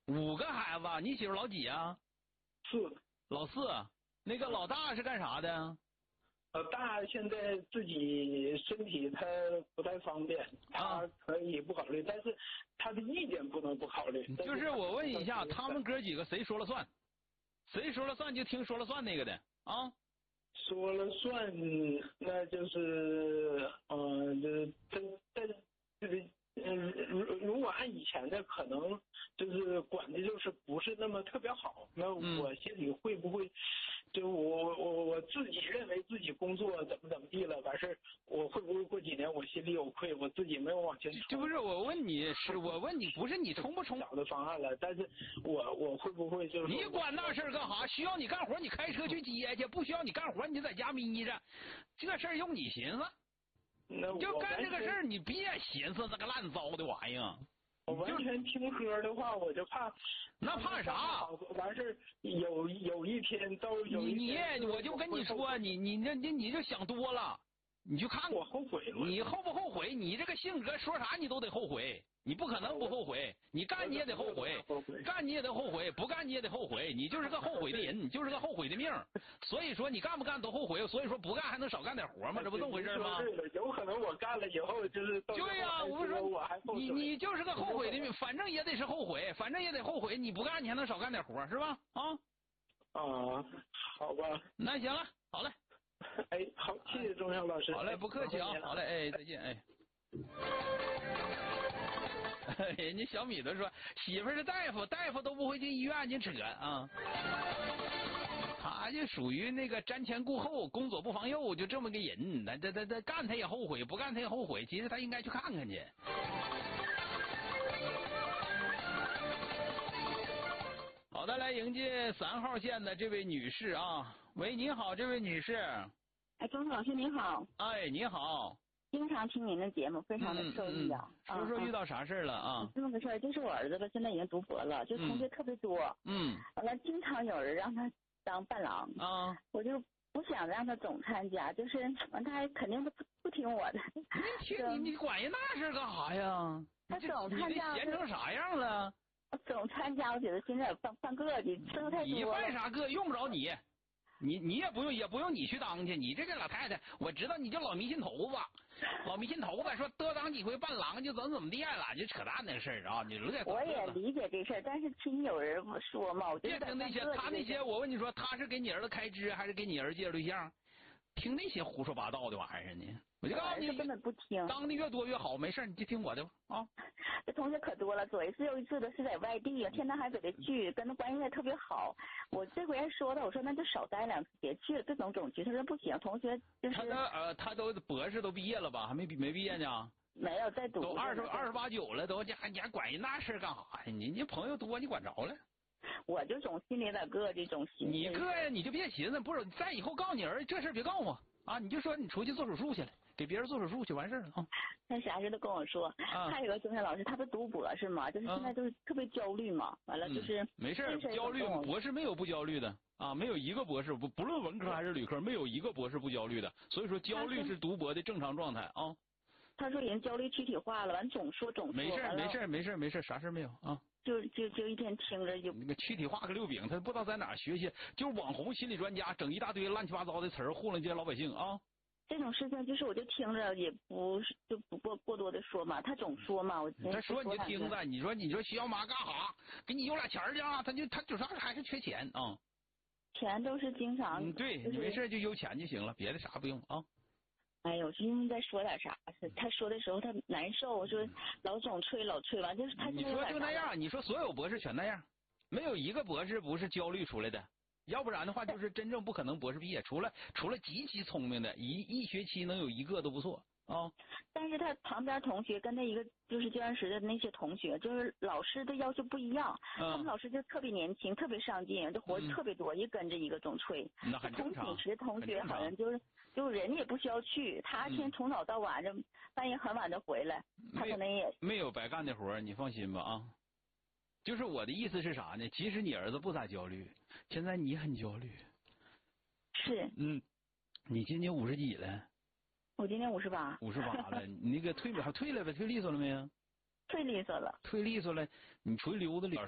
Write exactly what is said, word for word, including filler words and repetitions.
五个孩子，你媳妇老几啊？ 四。 老四。那个老大是干啥的？ 老大现在自己身体他不太方便，他可以不考虑，啊、但是他的意见不能不考虑。 就是我问一下，他们哥几个谁说了算？谁说了算就听说了算那个的啊？ 说了算，那就是呃，就是但但就是嗯，如如果按以前的可能。就是管的就是不是那么特别好，那我心里会不会，就我我我自己认为自己工作怎么怎么地了，完事我会不会过几年我心里有愧，我自己没有往前冲？ 这不是我问你，是我问你，不是你冲不冲小的方案了，但是我我会不会就是你管那事儿干啥？需要你干活你开车去接去，不需要你干活你就在家眯着，这事儿用你寻思， 那就干这个事儿，你别寻思那个烂糟的玩意儿。 我完全听歌的话，我就怕， 那怕啥？ 完事有有一天都有一天你我就跟你说，你你这你你就想多了，你就看我后悔了。 你后不后悔？你这个性格说啥你都得后悔，你不可能不后悔。你干你也得后悔，干你也得后悔，不干你也得后悔。你就是个后悔的人，你就是个后悔的命。所以说你干不干都后悔，所以说不干还能少干点活吗？这不这么回事吗？ 有可能我干了以后就是对呀，我说我还你你就是个后悔的命，反正也得是后悔，反正也得后悔。你不干你还能少干点活是吧？啊啊，好吧， 那行了，好嘞。 哎，好，谢谢钟晓老师。 好嘞，不客气啊，好嘞，哎，再见，哎。人家小米都说媳妇是大夫，大夫都不会进医院，你扯啊！他就属于那个瞻前顾后，攻左不防右，就这么个人。他他他他干他也后悔，不干他也后悔。其实他应该去看看去。好的，来迎接三号线的这位女士啊！喂，你好，这位女士。 哎，钟老师你好。 哎，你好。 经常听您的节目，非常的受益啊。 嗯嗯、说说遇到啥事了啊？ 这么个事儿，就是我儿子吧，现在已经读博了，就同学特别多。 嗯。 完了，经常有人让他当伴郎。 啊。 我就不想让他总参加，就是完他还肯定是不不听我的。 你听你你管人那事干啥呀？ 他总参加。 你闲成啥样了？ 总参加，我觉得现在犯犯个的，事太多了。 你犯啥个？用不着你。你你也不用也不用你去当去，你这个老太太，我知道你就老迷信头子，老迷信头子，说多当几回伴郎就怎么怎么地了，就扯淡那个事儿啊！你有点。 我也理解这事儿，但是听有人说嘛，我别听那些，他那些，我问你说，他是给你儿子开支还是给你儿子介绍对象？听那些胡说八道的玩意儿呢？我就告诉你， 根本不听， 当的越多越好，没事你就听我的吧啊！ 这同学可多了，左一次右一次的是在外地，天南海北的去，跟他关系也特别好。我这回还说他，我说那就少待两次，别去了，这种总局。他说不行，同学就是他的呃，他都博士都毕业了吧？还没没毕业呢？ 没有在读， 都二十二十八九了，都你还你还管人那事干啥呀？你你朋友多，你管着了？ 我就总心里有点膈这种心。 你膈呀，你就别寻思，不是再以后告诉你儿子这事别告诉我啊，你就说你出去做手术去了。给别人做手术就完事了啊！ 他啥事都跟我说。啊、还有个钟晓老师，他不读博士嘛，就是现在就是特别焦虑嘛。啊、完了就是、 嗯、没事，焦虑博士没有不焦虑的啊，没有一个博士不不论文科还是理科，没有一个博士不焦虑的。所以说焦虑是读博的正常状态啊。 他说人焦虑躯体化了，完总说总说。 没事没事没事没事，啥事没有啊。 就就就一天听着就那个躯体化个六饼，他不知道在哪儿学习，就是网红心理专家整一大堆乱七八糟的词儿糊弄这些老百姓啊。 这种事情就是我就听着也不是就不过过多的说嘛，他总说嘛，我他说你就听着，你说你说徐小马干啥？给你有俩钱去啊？他就他主要还是缺钱啊、嗯。 钱都是经常。 嗯，对、就是、你没事就有钱就行了，别的啥不用啊。 哎呦，我今天再说点啥？他说的时候他难受，我说老总催老催完，就是他。 你说就那样，你说所有博士全那样，没有一个博士不是焦虑出来的。要不然的话，就是真正不可能博士毕业，除了除了极其聪明的，一一学期能有一个都不错啊、哦。 但是他旁边同学跟他一个就是教研室的那些同学，就是老师的要求不一样，嗯、他们老师就特别年轻，特别上进，这活特别多，嗯、一跟着一个总催。 那很正常。 同寝室同学好像就是就人也不需要去，他天从早到晚，这、嗯、半夜很晚的回来，他可能也没有白干的活，你放心吧啊。就是我的意思是啥呢？其实你儿子不咋焦虑，现在你很焦虑。 是。 嗯，你今年五十几了？ 我今年五十八。 五十八了，你那个退了还退了呗？退利索了没有？ 退利索了。 退利索了，你出去溜达溜达